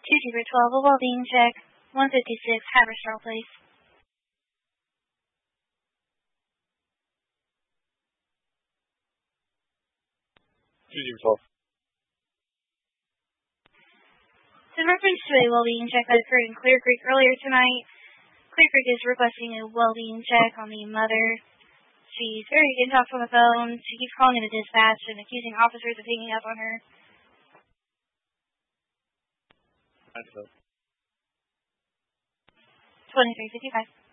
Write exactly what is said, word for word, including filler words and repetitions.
two zero twelve, a well-being check, one fifty-six, Haverstraw Place. two zero twelve. In reference to a well-being check that occurred in Clear Creek earlier tonight, Clear Creek is requesting a well-being check on the mother. She's very intox on the phone. She keeps calling into dispatch and accusing officers of hanging up on her. That's it. twenty-three fifty-five.